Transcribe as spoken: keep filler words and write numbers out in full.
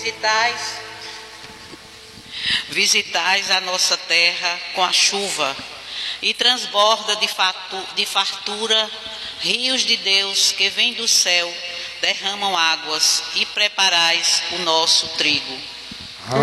Visitais, visitais a nossa terra com a chuva, e transborda de, fatu, de fartura, rios de Deus que vêm do céu, derramam águas, e preparais o nosso trigo.